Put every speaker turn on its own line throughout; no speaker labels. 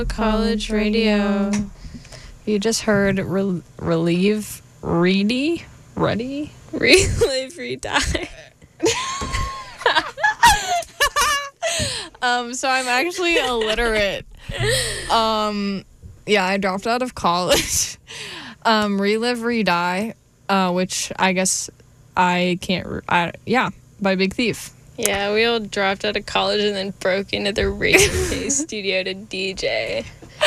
College Radio.
You just heard Relieve Ready?
Relive, die.
So I'm actually illiterate. Yeah, I dropped out of college. Relive, Redie, which I guess I can't. By Big Thief.
Yeah, we all dropped out of college and then broke into the Radio K studio to DJ.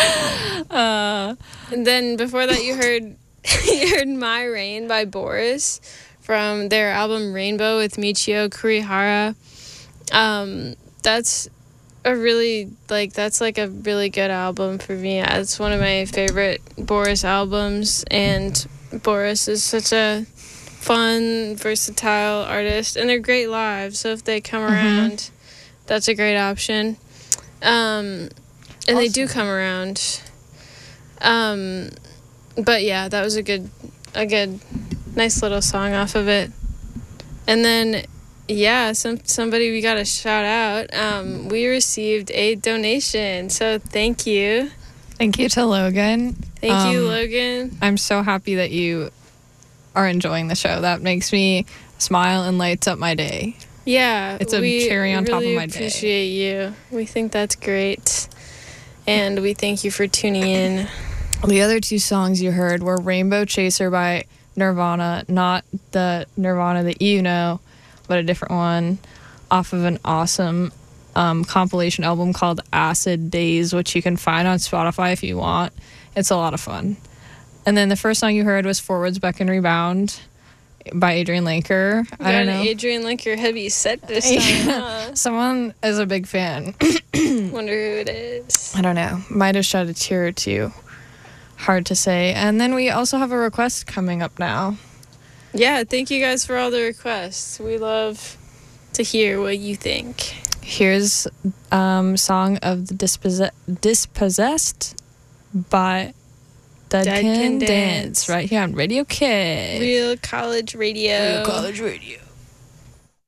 And then before that, you heard My Rain by Boris from their album Rainbow with Michio Kurihara. That's a really good album for me. It's one of my favorite Boris albums, and Boris is such a fun, versatile artist, and they're great live, so if they come around, that's a great option. And awesome. They do come around. But yeah, that was a good nice little song off of it. And then somebody we got to shout out. We received a donation, so thank you.
Thank you to Logan.
Thank you, Logan.
I'm so happy that you are enjoying the show. That makes me smile and lights up my day.
Yeah,
it's a cherry on top of my day.
We appreciate you. We think that's great, and we thank you for tuning in.
The other two songs you heard were Rainbow Chaser by Nirvana, not the Nirvana that you know, but a different one, off of an awesome compilation album called Acid Days, which you can find on Spotify if you want. It's a lot of fun. And then the first song you heard was Forwards, Back and Rebound by Adrian Lanker. I don't know.
Adrian Lanker heavy set this time, huh?
Someone is a big fan.
Wonder who it is.
I don't know. Might have shed a tear or two. Hard to say. And then we also have a request coming up now.
Yeah, thank you guys for all the requests. We love to hear what you think.
Here's Song of the Dispossessed by Dead Can Dance right here on Radio K.
Real College Radio.
Real College Radio.